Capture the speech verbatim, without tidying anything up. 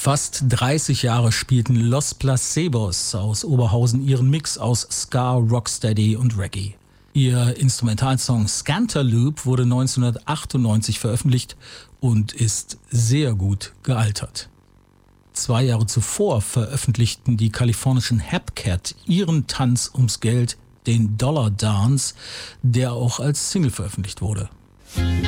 Fast dreißig Jahre spielten Los Placebos aus Oberhausen ihren Mix aus Ska, Rocksteady und Reggae. Ihr Instrumentalsong Scanterloop wurde neunzehnhundertachtundneunzig veröffentlicht und ist sehr gut gealtert. Zwei Jahre zuvor veröffentlichten die kalifornischen Hepcat ihren Tanz ums Geld, den Dollar Dance, der auch als Single veröffentlicht wurde.